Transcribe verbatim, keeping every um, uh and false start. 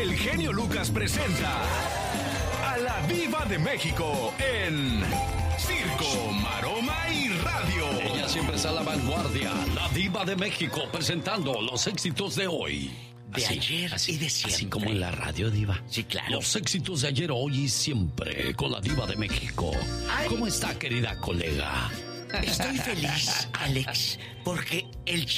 el genio Lucas presenta a la Diva de México en Circo, Maroma y Radio. Ella siempre está a la vanguardia, la Diva de México, presentando los éxitos de hoy. De así, ayer así, y de siempre. Así como en la radio, Diva. Sí, claro. Los éxitos de ayer, hoy y siempre, con la Diva de México. Ay. ¿Cómo está, querida colega? Estoy feliz, Alex, porque el